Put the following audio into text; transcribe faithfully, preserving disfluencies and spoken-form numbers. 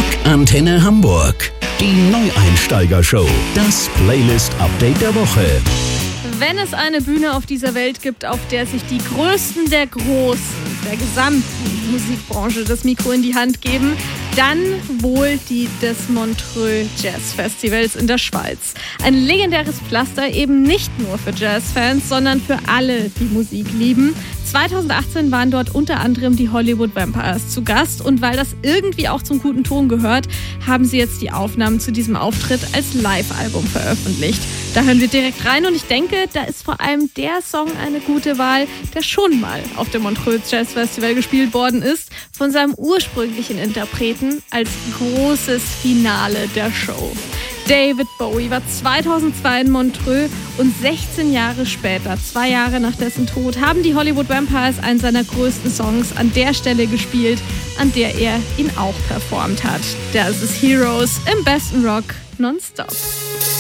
Antenne Hamburg. Die Neueinsteiger-Show. Das Playlist-Update der Woche. Wenn es eine Bühne auf dieser Welt gibt, auf der sich die Größten der Großen der gesamten Musikbranche das Mikro in die Hand geben, dann wohl die des Montreux Jazz Festivals in der Schweiz. Ein legendäres Pflaster eben nicht nur für Jazzfans, sondern für alle, die Musik lieben. zweitausendachtzehn waren dort unter anderem die Hollywood Vampires zu Gast und weil das irgendwie auch zum guten Ton gehört, haben sie jetzt die Aufnahmen zu diesem Auftritt als Live-Album veröffentlicht. Da hören wir direkt rein und ich denke, da ist vor allem der Song eine gute Wahl, der schon mal auf dem Montreux Jazz Festival gespielt worden ist, von seinem ursprünglichen Interpreten als großes Finale der Show. David Bowie war zweitausendzwei in Montreux und sechzehn Jahre später, zwei Jahre nach dessen Tod, haben die Hollywood Vampires einen seiner größten Songs an der Stelle gespielt, an der er ihn auch performt hat. Das ist Heroes im besten Rock nonstop.